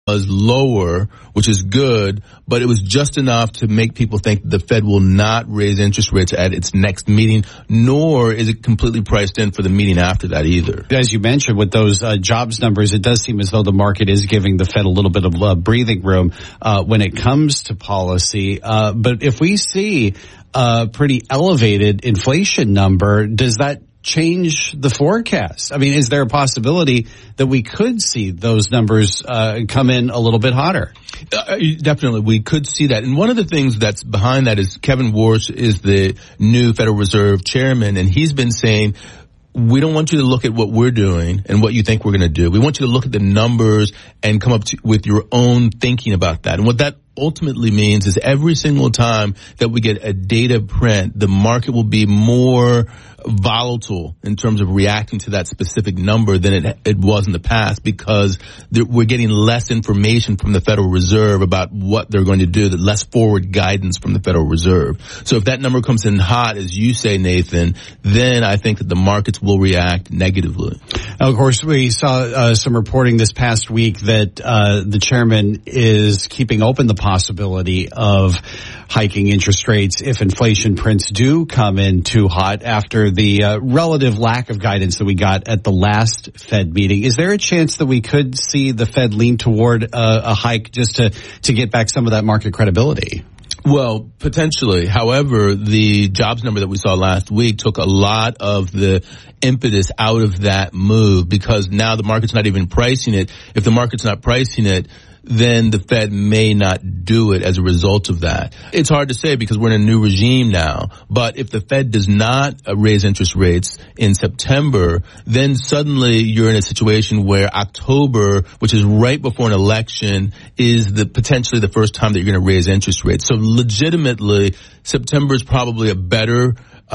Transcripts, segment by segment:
was lower, which is good, but it was just enough to make people think the Fed will not raise interest rates at its next meeting, nor is it completely priced in for the meeting after that either. As you mentioned, with those jobs numbers, it does seem as though the market is giving the Fed a little bit of breathing room when it comes to policy. But if we see a pretty elevated inflation number, does that change the forecast? I mean, is there a possibility that we could see those numbers come in a little bit hotter? Definitely, we could see that. And one of the things that's behind that is Kevin Warsh is the new Federal Reserve chairman, and he's been saying, we don't want you to look at what we're doing and what you think we're going to do. We want you to look at the numbers and come up with your own thinking about that. And what that ultimately means is every single time that we get a data print, the market will be more volatile in terms of reacting to that specific number than it was in the past, because we're getting less information from the Federal Reserve about what they're going to do, less forward guidance from the Federal Reserve. So if that number comes in hot, as you say, Nathan, then I think that the markets will react negatively. Of course, we saw some reporting this past week that the chairman is keeping open the possibility of hiking interest rates if inflation prints do come in too hot after the relative lack of guidance that we got at the last Fed meeting. Is there a chance that we could see the Fed lean toward a hike just to get back some of that market credibility? Well, potentially. However, the jobs number that we saw last week took a lot of the impetus out of that move, because now the market's not even pricing it. If the market's not pricing it, then the Fed may not do it as a result of that. It's hard to say because we're in a new regime now. But if the Fed does not raise interest rates in September, then suddenly you're in a situation where October, which is right before an election, is potentially the first time that you're going to raise interest rates. So legitimately, September is probably a better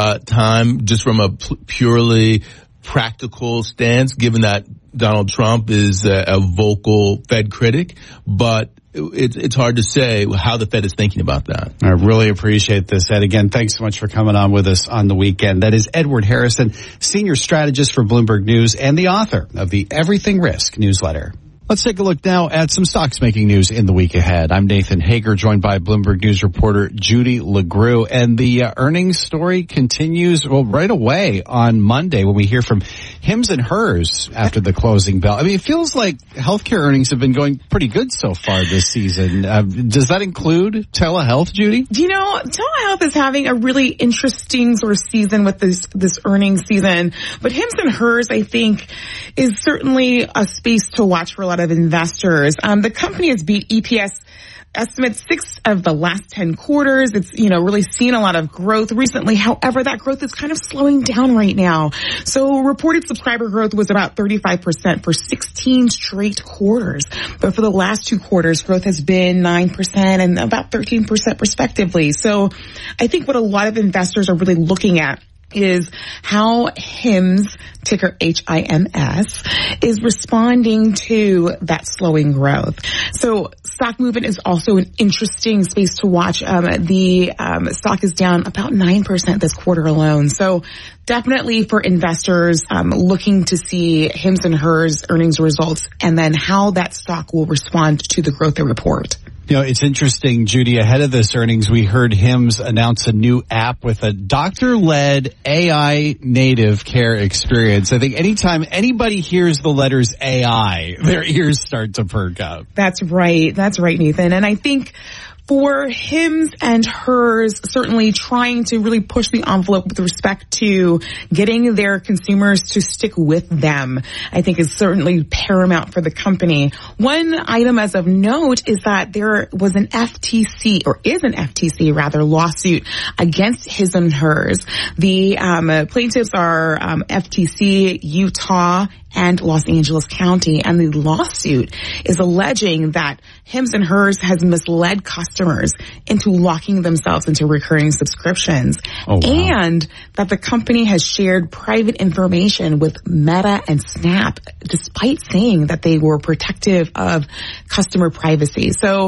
time just from a purely practical stance, given that Donald Trump is a vocal Fed critic, but it's hard to say how the Fed is thinking about that. I really appreciate this, Ed. Again, thanks so much for coming on with us on the weekend. That is Edward Harrison, senior strategist for Bloomberg News and the author of the Everything Risk newsletter. Let's take a look now at some stocks making news in the week ahead. I'm Nathan Hager, joined by Bloomberg News reporter Judy LeGroux. And the earnings story continues, right away on Monday when we hear from Hims & Hers after the closing bell. I mean, it feels like healthcare earnings have been going pretty good so far this season. Does that include telehealth, Judy? You know, telehealth is having a really interesting sort of season with this earnings season. But Hims & Hers, I think, is certainly a space to watch for a lot of investors. The company has beat EPS estimates 6 of the last 10 quarters. It's, really seen a lot of growth recently. However, that growth is kind of slowing down right now. So reported subscriber growth was about 35% for 16 straight quarters. But for the last 2 quarters, growth has been 9% and about 13% respectively. So I think what a lot of investors are really looking at is how Hims, ticker HIMS, is responding to that slowing growth. So stock movement is also an interesting space to watch. The stock is down about 9% this quarter alone. So definitely for investors looking to see Hims & Hers earnings results and then how that stock will respond to the growth they report. It's interesting, Judy, ahead of this earnings, we heard Hims announce a new app with a doctor-led AI native care experience. I think anytime anybody hears the letters AI, their ears start to perk up. That's right, Nathan. And I think for Hims & Hers, certainly trying to really push the envelope with respect to getting their consumers to stick with them, I think is certainly paramount for the company. One item as of note is that there was an FTC lawsuit against Hims & Hers. The plaintiffs are FTC, Utah, and Los Angeles County. And the lawsuit is alleging that Hims & Hers has misled customers into locking themselves into recurring subscriptions. Oh, wow. And that the company has shared private information with Meta and Snap, despite saying that they were protective of customer privacy. So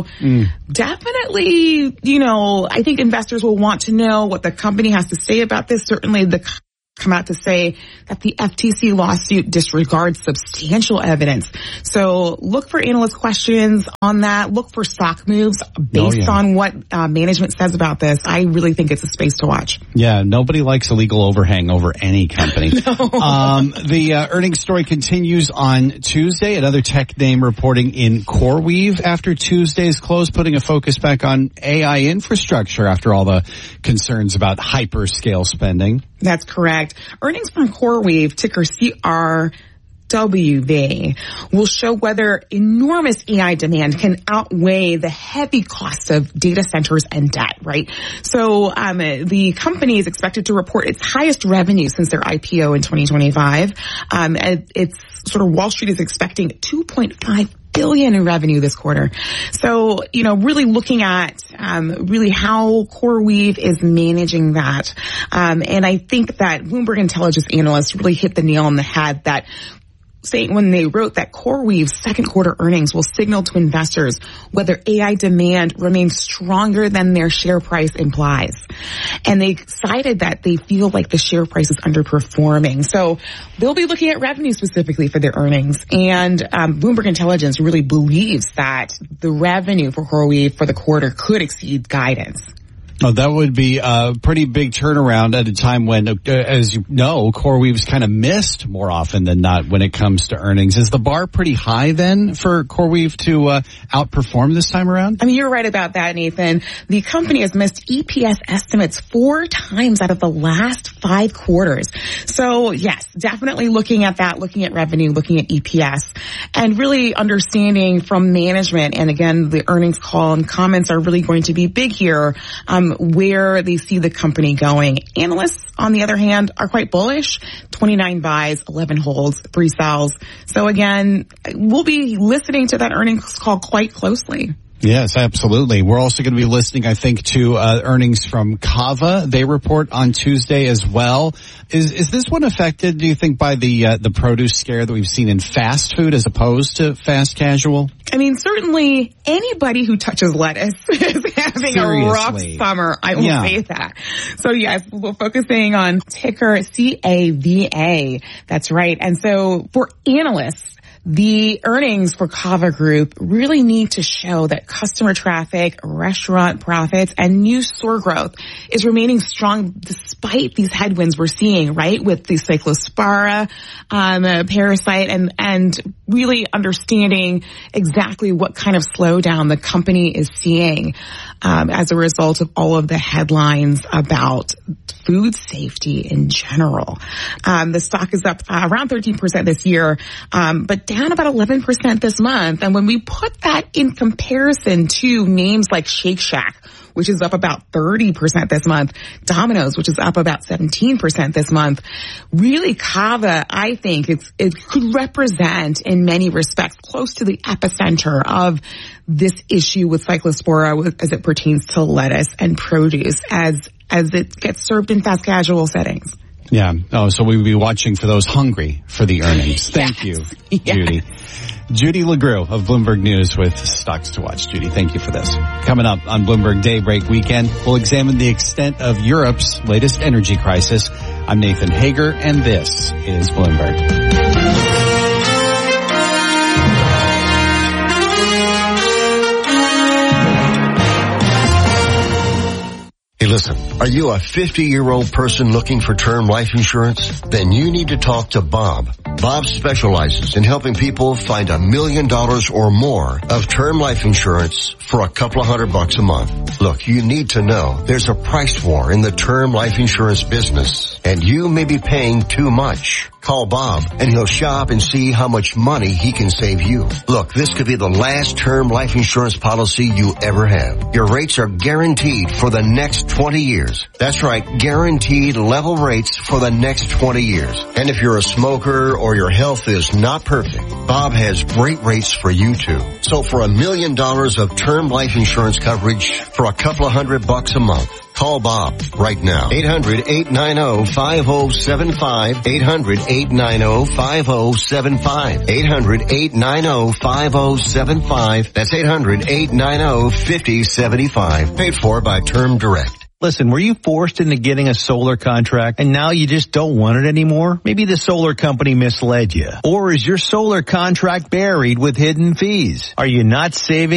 definitely, I think investors will want to know what the company has to say about this. Certainly the come out to say that the FTC lawsuit disregards substantial evidence. So look for analyst questions on that. Look for stock moves based on what management says about this. I really think it's a space to watch. Yeah, nobody likes a legal overhang over any company. No. The earnings story continues on Tuesday. Another tech name reporting in CoreWeave after Tuesday's close, putting a focus back on AI infrastructure after all the concerns about hyperscale spending. That's correct. Earnings from CoreWeave, ticker CRWV, will show whether enormous AI demand can outweigh the heavy costs of data centers and debt, right? So the company is expected to report its highest revenue since their IPO in 2025. It's sort of Wall Street is expecting 2.5 billion in revenue this quarter. So, really looking at really how CoreWeave is managing that. And I think that Bloomberg Intelligence analysts really hit the nail on the head that saying when they wrote that CoreWeave's second quarter earnings will signal to investors whether AI demand remains stronger than their share price implies. And they cited that they feel like the share price is underperforming. So they'll be looking at revenue specifically for their earnings. And Bloomberg Intelligence really believes that the revenue for CoreWeave for the quarter could exceed guidance. Oh, that would be a pretty big turnaround at a time when, as you know, CoreWeave's kind of missed more often than not when it comes to earnings. Is the bar pretty high then for CoreWeave to outperform this time around? I mean, you're right about that, Nathan. The company has missed EPS estimates 4 times out of the last 5 quarters. So yes, definitely looking at that, looking at revenue, looking at EPS, and really understanding from management. And again, the earnings call and comments are really going to be big here. Where they see the company going. Analysts, on the other hand, are quite bullish. 29 buys, 11 holds, 3 sells. So again, we'll be listening to that earnings call quite closely. Yes, absolutely. We're also going to be listening, I think, to earnings from Kava. They report on Tuesday as well. Is this one affected, do you think, by the produce scare that we've seen in fast food as opposed to fast casual? I mean, certainly anybody who touches lettuce is having a rough summer. I will say that. So yes, we're focusing on ticker CAVA. That's right. And so for analysts, the earnings for Kava Group really need to show that customer traffic, restaurant profits, and new store growth is remaining strong despite these headwinds we're seeing, right? With the Cyclospora parasite and really understanding exactly what kind of slowdown the company is seeing as a result of all of the headlines about food safety in general. The stock is up around 13% this year, but down about 11% this month. And when we put that in comparison to names like Shake Shack, which is up about 30% this month, Domino's, which is up about 17% this month, really Kava, I think it could represent in many respects close to the epicenter of this issue with Cyclospora as it pertains to lettuce and produce as it gets served in fast casual settings. Yeah. Oh, so we'll be watching for those hungry for the earnings. Thank you, Judy. Judy LeGroux of Bloomberg News with Stocks to Watch. Judy, thank you for this. Coming up on Bloomberg Daybreak Weekend, we'll examine the extent of Europe's latest energy crisis. I'm Nathan Hager, and this is Bloomberg. Hey, listen, are you a 50-year-old person looking for term life insurance? Then you need to talk to Bob. Bob specializes in helping people find $1 million or more of term life insurance for a couple of $100 a month. Look, you need to know there's a price war in the term life insurance business, and you may be paying too much. Call Bob, and he'll shop and see how much money he can save you. Look, this could be the last term life insurance policy you ever have. Your rates are guaranteed for the next 20 years. That's right, guaranteed level rates for the next 20 years. And if you're a smoker or your health is not perfect, Bob has great rates for you too. So for $1 million of term life insurance coverage for a couple of $100 a month, call Bob right now. 800-890-5075. 800-890-5075. 800-890-5075. That's 800-890-5075. Paid for by Term Direct. Listen, were you forced into getting a solar contract and now you just don't want it anymore? Maybe the solar company misled you. Or is your solar contract buried with hidden fees? Are you not saving